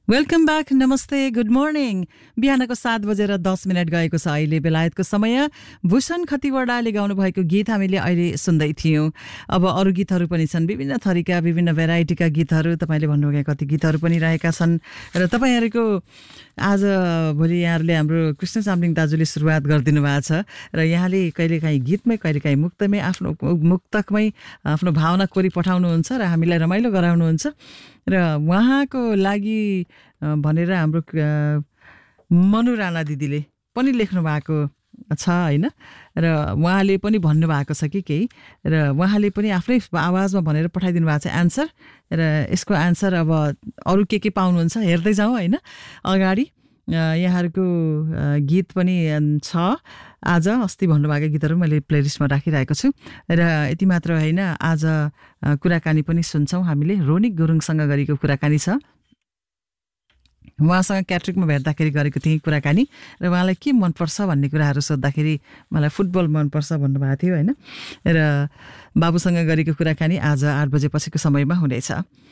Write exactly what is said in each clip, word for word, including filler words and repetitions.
Welcome back, नमस्ते, good morning. बिहानको सात बजेर दस मिनट गएको छ अहिले बेलायतको समय। भूषण खतिवडाले गाउनु भएको गीत हामीले अहिले सुन्दै थियौँ। अब अरू गीतहरू पनि छन्, विभिन्न थरीका विभिन्न भेराइटीका गीतहरू। तपाईँले भन्नुभयो कति गीतहरू पनि रहेका छन् र तपाईँहरूको आज भोलि यहाँहरूले हाम्रो कृष्ण चामलिङ दाजुले सुरुवात गरिदिनु भएको छ र यहाँले कहिलेकाहीँ गीतमै कहिलेकाहीँ मुक्तमै आफ्नो मुक्तकमै आफ्नो भावना कोरी पठाउनुहुन्छ र हामीलाई रमाइलो गराउनुहुन्छ र उहाँको लागि भनेर हाम्रो मनु राणा दिदीले पनि लेख्नु भएको छ होइन, र उहाँले पनि भन्नुभएको छ कि केही, र उहाँले पनि आफ्नै आवाजमा भनेर पठाइदिनु भएको छ एन्सर। र यसको एन्सर अब अरू के के पाउनुहुन्छ हेर्दै जाउँ होइन। अगाडि यहाँहरूको गीत पनि छ, आज अस्ति भन्नुभएको गीतहरू मैले प्लेलिस्टमा राखिरहेको छु। र यति मात्र होइन, आज कुराकानी पनि सुन्छौँ हामीले। रोनिक गुरुङसँग गरेको कुराकानी छ, उहाँसँग क्याट्रिकमा भेट्दाखेरि गरेको थिएँ कुराकानी, र उहाँलाई के मनपर्छ भन्ने कुराहरू सोद्धाखेरि मलाई फुटबल मनपर्छ भन्नुभएको थियो होइन। र बाबुसँग गरेको कुराकानी आज आठ बजेपछिको समयमा हुनेछ।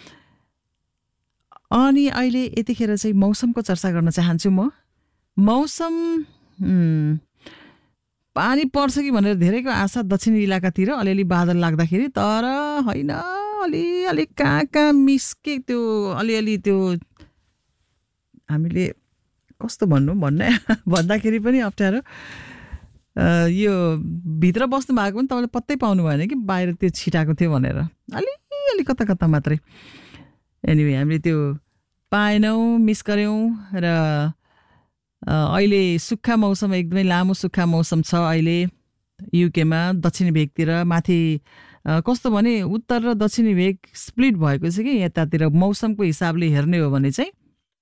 अनि अहिले यतिखेर चाहिँ मौसमको चर्चा गर्न चाहन्छु म। मौसम पानी पर्छ कि भनेर धेरैको आशा दक्षिणी इलाकातिर अलिअलि बादल लाग्दाखेरि, तर होइन, अलिअलि कहाँ कहाँ मिस्के त्यो अलिअलि त्यो हामीले कस्तो भन्नु भन्ने भन्दाखेरि पनि अप्ठ्यारो। यो भित्र बस्नु भएको पनि तपाईँले पत्तै पाउनु भएन कि बाहिर त्यो छिटाएको थियो भनेर, अलिअलि कता कता मात्रै। एनिवे हामीले त्यो पाएनौँ, मिस गऱ्यौँ। र अहिले सुक्खा मौसम, एकदमै लामो सुक्खा मौसम छ अहिले युकेमा, दक्षिणी भेगतिर। माथि कस्तो भने उत्तर र दक्षिणी भेग स्प्लिट भएको छ कि यतातिर। मौसमको हिसाबले हेर्ने हो भने चाहिँ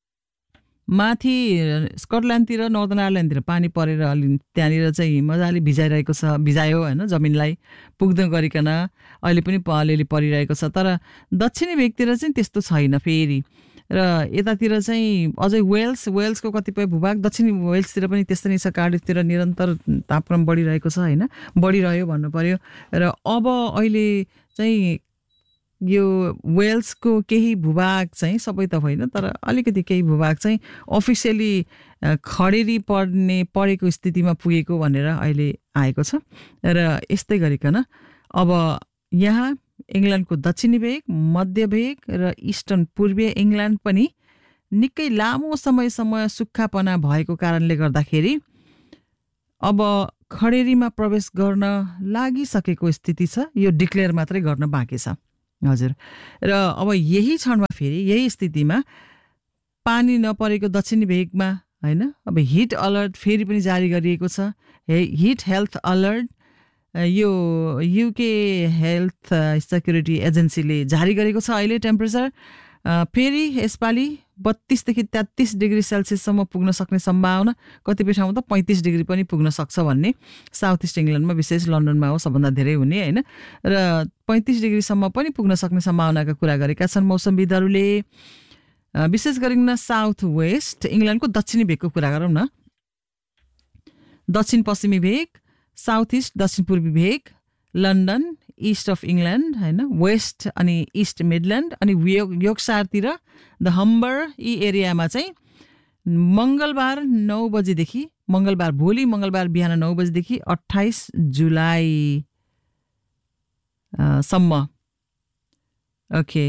माथि स्कटल्यान्डतिर, नर्दर्न आयरल्यान्डतिर पानी परेर अलि त्यहाँनिर चाहिँ मजाले भिजाइरहेको छ, भिजायो होइन, जमिनलाई पुग्दै गरिकन अहिले पनि अलिअलि परिरहेको छ। तर दक्षिणी भेगतिर चाहिँ त्यस्तो छैन फेरि। र यतातिर चाहिँ अझै वेल्स वेल्सको कतिपय भूभाग, दक्षिणी वेल्सतिर पनि त्यस्तै नै छ। कार्डिफतिर निरन्तर तापक्रम बढिरहेको छ होइन, बढिरह्यो भन्नु पर्यो। र अब अहिले चाहिँ यो वेल्सको केही भूभाग चाहिँ, सबै त होइन तर अलिकति केही भूभाग चाहिँ अफिसियली खडेरी पर्ने परेको स्थितिमा पुगेको भनेर अहिले आएको छ। र यस्तै गरिकन अब यहाँ इङ्ल्यान्डको दक्षिणी भेग, मध्य भेग र इस्टर्न पूर्वीय इङ्ल्यान्ड पनि निकै लामो समयसम्म सुक्खापना भएको कारणले गर्दाखेरि अब खडेरीमा प्रवेश गर्न लागिसकेको स्थिति छ। यो डिक्लेयर मात्रै गर्न बाँकी छ हजुर। र अब यही क्षणमा फेरि यही स्थितिमा पानी नपरेको दक्षिणी भेगमा होइन, अब हिट अलर्ट फेरि पनि जारी गरिएको छ। हिट हेल्थ अलर्ट यो युके हेल्थ सेक्युरिटी एजेन्सीले जारी गरेको छ। अहिले टेम्परेचर फेरि यसपालि बत्तीसदेखि तेत्तिस डिग्री सेल्सियससम्म पुग्न सक्ने सम्भावना, कतिपय ठाउँमा त पैँतिस डिग्री पनि पुग्न सक्छ भन्ने। साउथ इस्ट इङ्ल्यान्डमा, विशेष लन्डनमा हो सबभन्दा धेरै हुने होइन, र पैँतिस डिग्रीसम्म पनि पुग्न सक्ने सम्भावनाका कुरा गरेका छन् मौसमविदहरूले। विशेष गरिकन साउथ वेस्ट इङ्ल्यान्डको दक्षिणी भेगको कुरा गरौँ न। दक्षिण पश्चिमी भेग, साउथ इस्ट दक्षिण पूर्वी भेग, लन्डन, इस्ट अफ इङ्ल्यान्ड होइन, वेस्ट अनि इस्ट मिडल्यान्ड अनि योर्कसायरतिर द हम्बर, यी एरियामा चाहिँ मङ्गलबार नौ बजीदेखि, मङ्गलबार भोलि मङ्गलबार बिहान नौ बजीदेखि अट्ठाइस जुलाई सम्म। ओके,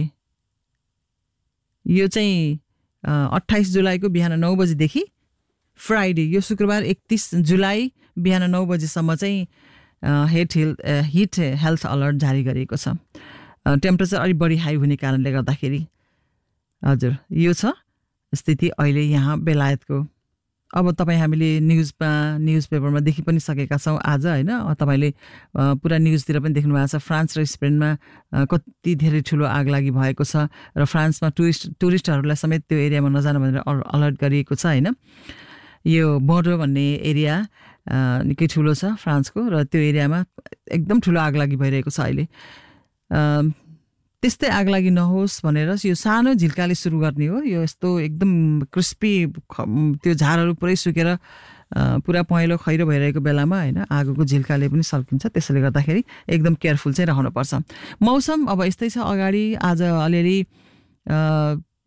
यो चाहिँ अट्ठाइस जुलाईको बिहान नौ बजीदेखि फ्राइडे, यो शुक्रबार एकतिस जुलाई बिहान नौ बजीसम्म चाहिँ hate hill hit health alert जारी गरिएको छ। टेम्परेचर अलिक बढी हाई हुने कारणले गर्दाखेरि हजुर यो छ स्थिति अहिले यहाँ बेलायतको। अब तपाईँ हामीले न्युजमा न्युज पेपरमा देखि पनि सकेका छौँ आज होइन। तपाईँले पुरा न्युजतिर पनि देख्नु भएको छ फ्रान्स र स्पेनमा कति धेरै ठुलो आगलागी भएको छ र फ्रान्समा टुरिस्ट टुरिस्टहरूलाई समेत त्यो एरियामा नजान भनेर अलर्ट गरिएको छ होइन। यो बोर्डो भन्ने एरिया निकै ठुलो छ फ्रान्सको र त्यो एरियामा एकदम ठुलो आगलागी भइरहेको छ अहिले। त्यस्तै आगलागी नहोस् भनेर यो सानो झिल्काले सुरु गर्ने हो। यो यस्तो एकदम क्रिस्पी त्यो झारहरू पुरै सुकेर पुरा पहेँलो खैरो भइरहेको बेलामा होइन आगोको झिल्काले पनि सल्किन्छ। त्यसैले गर्दाखेरि एकदम केयरफुल चाहिँ रहनुपर्छ। मौसम अब यस्तै छ। अगाडि आज अलिअलि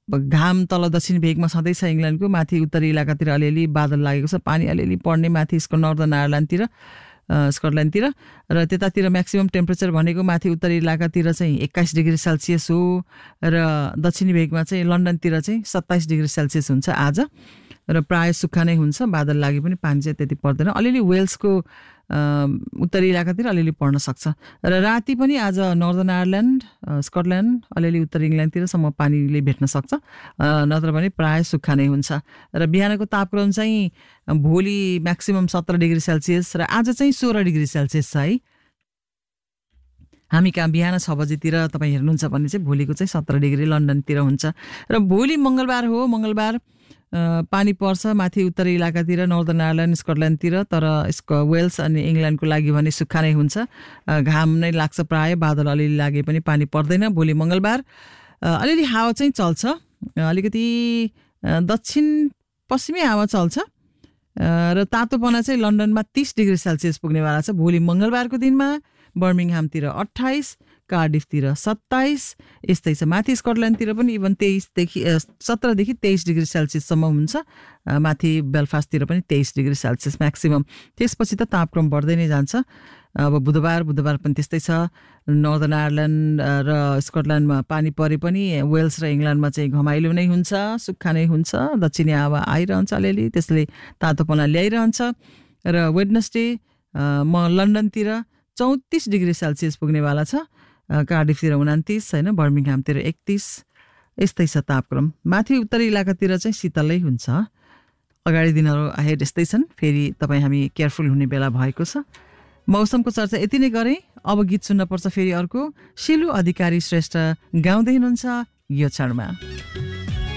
घाम तल दक्षिण भेगमा सधैँ छ इङ्ल्यान्डको, माथि उत्तरी इलाकातिर अलिअलि बादल लागेको छ, पानी अलिअलि पर्ने माथि यसको नर्दर्न आयरल्यान्डतिर स्कटल्यान्डतिर। र त्यतातिर म्याक्सिमम टेम्परेचर भनेको माथि उत्तरी इलाकातिर चाहिँ एक्काइस डिग्री सेल्सियस हो र दक्षिणी भेगमा चाहिँ लन्डनतिर चाहिँ सत्ताइस डिग्री सेल्सियस हुन्छ आज। र प्रायः सुक्खा नै हुन्छ, बादल लागे पनि पानी चाहिँ त्यति पर्दैन। अलिअलि वेल्सको उत्तरी इलाकातिर अलिअलि पर्न सक्छ। र राति पनि आज नर्दर्न आयरल्यान्ड, स्कटल्यान्ड, अलिअलि उत्तरी इङ्ल्यान्डतिरसम्म पानीले भेट्न सक्छ, नत्र भने प्रायः सुक्खा नै हुन्छ। र बिहानको तापक्रम चाहिँ भोलि म्याक्सिमम सत्र डिग्री सेल्सियस र आज चाहिँ सोह्र डिग्री सेल्सियस छ है। हामी कहाँ बिहान छ बजीतिर तपाईँ हेर्नुहुन्छ भने चाहिँ भोलिको चाहिँ सत्र डिग्री लन्डनतिर हुन्छ। र भोलि मङ्गलबार हो, मङ्गलबार पानी पर्छ माथि उत्तरी इलाकातिर, नर्दर्न आयरल्यान्ड, स्कटल्यान्डतिर। तर यसको वेल्स अनि इङ्ल्यान्डको लागि भने सुक्खा नै हुन्छ, घाम नै लाग्छ प्रायः, बादल अलिअलि लागे पनि पानी पर्दैन भोलि मङ्गलबार। अलिअलि हावा चाहिँ चल्छ, अलिकति दक्षिण पश्चिमी हावा चल्छ र तातोपना चाहिँ लन्डनमा तीस डिग्री सेल्सियस पुग्नेवाला छ भोलि मङ्गलबारको दिनमा। बर्मिङहामतिर अट्ठाइस, कार्डिफतिर सत्ताइस यस्तै छ। माथि स्कटल्यान्डतिर पनि इभन तेइसदेखि सत्रदेखि तेइस डिग्री सेल्सियससम्म हुन्छ, माथि बेलफास्टतिर पनि तेइस डिग्री सेल्सियस म्याक्सिमम। त्यसपछि त तापक्रम बढ्दै नै जान्छ। अब बुधबार बुधबार पनि त्यस्तै छ। नर्दर्न आयरल्यान्ड र स्कटल्यान्डमा पानी परे पनि वेल्स र इङ्ल्यान्डमा चाहिँ घमाइलो नै हुन्छ, सुक्खा नै हुन्छ, दक्षिणी हावा आइरहन्छ अलिअलि, त्यसले तातोपना ल्याइरहन्छ। र वेडनेसडे म लन्डनतिर चौतिस डिग्री सेल्सियस पुग्नेवाला छ, कार्डिफतिर उनातिस होइन, बर्मिङहामतिर एकतिस यस्तै छ तापक्रम। माथि उत्तरी इलाकातिर चाहिँ शीतलै हुन्छ। अगाडि दिनहरू अहेड यस्तै छन्, फेरि तपाईँ हामी केयरफुल हुने बेला भएको छ। मौसमको चर्चा यति नै गरेँ। अब गीत सुन्न पर्छ फेरि अर्को। शिलु अधिकारी श्रेष्ठ गाउँदै हुनुहुन्छ यो क्षणमा।